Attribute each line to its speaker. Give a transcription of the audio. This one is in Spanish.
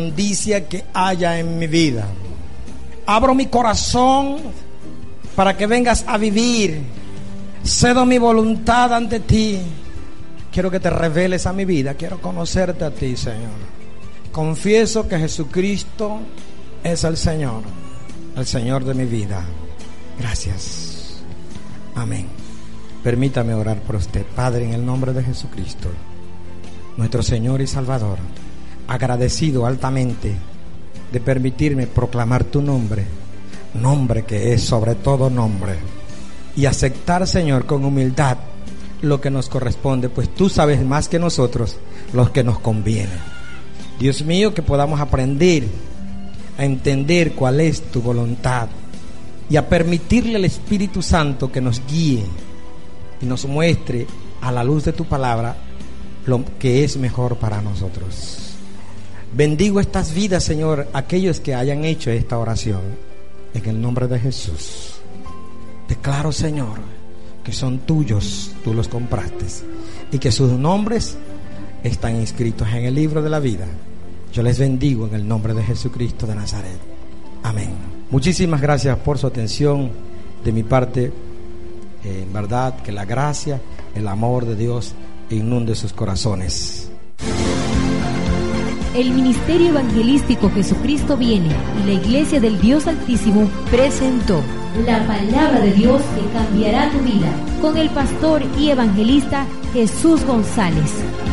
Speaker 1: Bendicia que haya en mi vida. Abro mi corazón para que vengas a vivir. Cedo mi voluntad ante ti. Quiero que te reveles a mi vida. Quiero conocerte a ti, Señor. Confieso que Jesucristo es el Señor de mi vida. Gracias. Amén. Permítame orar por usted. Padre, en el nombre de Jesucristo, nuestro Señor y Salvador, agradecido altamente de permitirme proclamar tu nombre, nombre que es sobre todo nombre, y aceptar, Señor, con humildad lo que nos corresponde, pues tú sabes más que nosotros lo que nos conviene. Dios mío, que podamos aprender a entender cuál es tu voluntad y a permitirle al Espíritu Santo que nos guíe y nos muestre a la luz de tu palabra lo que es mejor para nosotros. Bendigo estas vidas, Señor, aquellos que hayan hecho esta oración, en el nombre de Jesús. Declaro, Señor, que son tuyos, tú los compraste, y que sus nombres están inscritos en el libro de la vida. Yo les bendigo en el nombre de Jesucristo de Nazaret. Amén. Muchísimas gracias por su atención. De mi parte, en verdad, que la gracia, el amor de Dios inunde sus corazones.
Speaker 2: El Ministerio Evangelístico Jesucristo Viene y la Iglesia del Dios Altísimo presentó la palabra de Dios que cambiará tu vida, con el pastor y evangelista Jesús González.